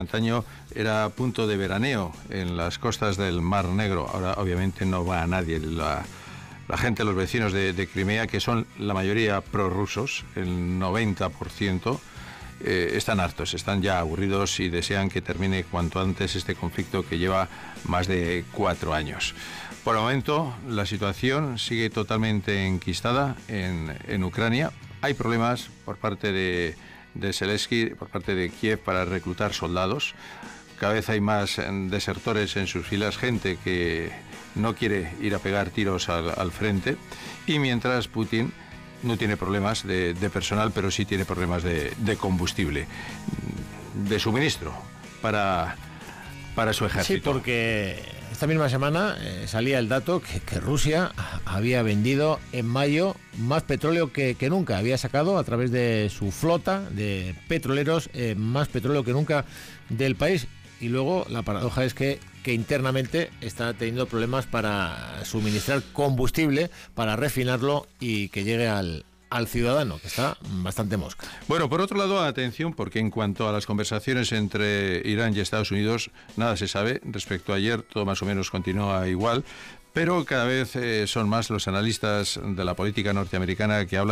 Antaño era punto de veraneo en las costas del Mar Negro. Ahora obviamente no va a nadie. La gente, los vecinos de Crimea, que son la mayoría prorrusos, el 90%, están hartos, están ya aburridos y desean que termine cuanto antes este conflicto que lleva más de 4 años. Por el momento la situación sigue totalmente enquistada en Ucrania. Hay problemas por parte de Zelensky, por parte de Kiev, para reclutar soldados. Cada vez hay más desertores en sus filas, gente que no quiere ir a pegar tiros al frente, y mientras Putin no tiene problemas de personal, pero sí tiene problemas de combustible, de suministro para su ejército. Sí, porque esta misma semana salía el dato que Rusia había vendido en mayo más petróleo que nunca. Había sacado a través de su flota de petroleros más petróleo que nunca del país. Y luego la paradoja es que internamente está teniendo problemas para suministrar combustible, para refinarlo y que llegue al ciudadano, que está bastante mosca. Bueno, por otro lado, atención, porque en cuanto a las conversaciones entre Irán y Estados Unidos, nada se sabe. Respecto a ayer, todo más o menos continúa igual, pero cada vez son más los analistas de la política norteamericana que hablan